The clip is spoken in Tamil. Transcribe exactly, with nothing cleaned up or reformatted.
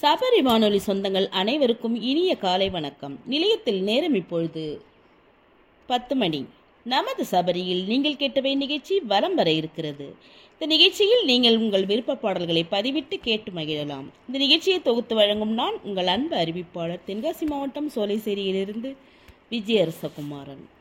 சபரி வானொலி சொந்தங்கள் அனைவருக்கும் இனிய காலை வணக்கம். நிலையத்தில் நேரம் இப்பொழுது பத்து மணி. நமது சபரியில் நீங்கள் கேட்டவை நிகழ்ச்சி வலம் வர இருக்கிறது. இந்த நிகழ்ச்சியில் நீங்கள் உங்கள் விருப்ப பாடல்களை பதிவிட்டு கேட்டு மகிழலாம். இந்த நிகழ்ச்சியை தொகுத்து வழங்கும் நான் உங்கள் அன்பு அறிவிப்பாளர் தென்காசி மாவட்டம் சோலைசேரியிலிருந்து விஜயரசகுமாரன்.